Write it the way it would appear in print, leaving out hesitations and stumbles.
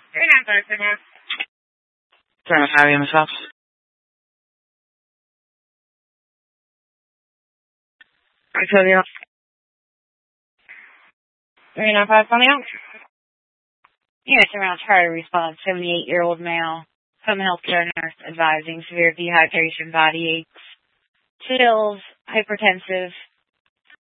You're not Thursday now. Turn of Harry myself. I tell you. You're not something else? Yes, around charter response, 78-year-old male, home healthcare nurse advising severe dehydration, body aches, chills, hypertensive,